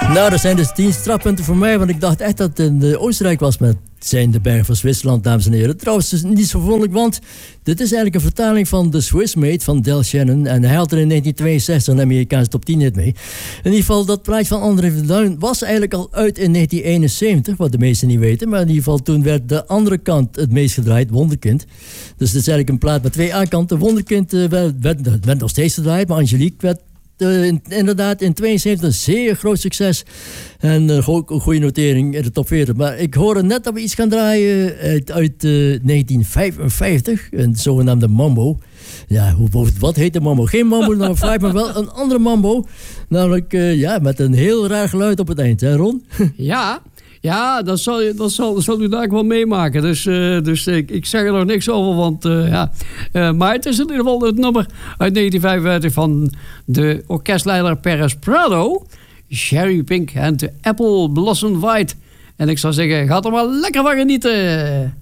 Nou, dat zijn dus 10 strafpunten voor mij, want ik dacht echt dat het in Oostenrijk was met zijn de berg van Zwitserland, dames en heren. Trouwens, is niet zo verwonderlijk, want dit is eigenlijk een vertaling van The Swiss Made van Del Shannon. En hij had er in 1962 een Amerikaanse top 10 hit mee. In ieder geval, dat plaatje van André van Duin was eigenlijk al uit in 1971, wat de meesten niet weten. Maar in ieder geval, toen werd de andere kant het meest gedraaid, Wonderkind. Dus het is eigenlijk een plaat met 2 A-kanten. Wonderkind werd nog steeds gedraaid, maar Angelique werd inderdaad in 72 een zeer groot succes. En ook een goede notering in de top 40. Maar ik hoorde net dat we iets gaan draaien uit 1955. Een zogenaamde mambo. Ja, wat heet de mambo? Geen mambo nummer 5, maar wel een andere mambo. Namelijk met een heel raar geluid op het eind. Hè Ron? Ja, dat zal u daar wel meemaken. Dus ik zeg er nog niks over, want maar het is in ieder geval het nummer uit 1955 van de orkestleider Perez Prado, Sherry Pink en de Apple Blossom White. En ik zou zeggen, ga er maar lekker van genieten.